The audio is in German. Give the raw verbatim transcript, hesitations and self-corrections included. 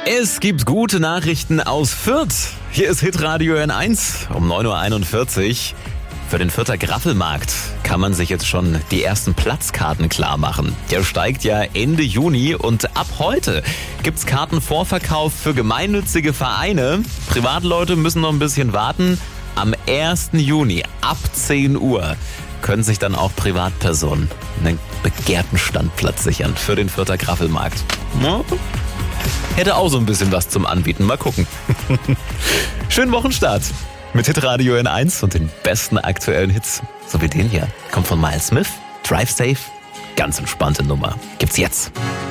Es gibt gute Nachrichten aus Fürth. Hier ist Hitradio N eins um neun Uhr einundvierzig. Für den Fürther Graffelmarkt kann man sich jetzt schon die ersten Platzkarten klar machen. Der steigt ja Ende Juni und ab heute gibt's Kartenvorverkauf für gemeinnützige Vereine. Privatleute müssen noch ein bisschen warten. Am ersten Juni ab zehn Uhr können sich dann auch Privatpersonen einen begehrten Standplatz sichern für den Fürther Graffelmarkt. Ja, hätte auch so ein bisschen was zum Anbieten. Mal gucken. Schönen Wochenstart mit Hitradio N eins und den besten aktuellen Hits. So wie den hier. Kommt von Miles Smith. Drive Safe. Ganz entspannte Nummer. Gibt's jetzt.